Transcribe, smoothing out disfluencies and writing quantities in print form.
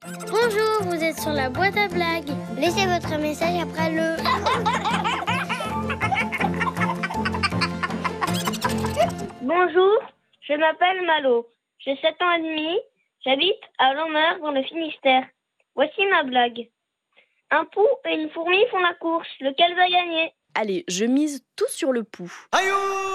Bonjour, vous êtes sur la boîte à blagues. Laissez votre message après le... Bonjour, je m'appelle Malo. J'ai 7 ans et demi. J'habite à Lommeur dans le Finistère. Voici ma blague. Un pou et une fourmi font la course. Lequel va gagner? Allez, je mise tout sur le pouls. Aïe-oh!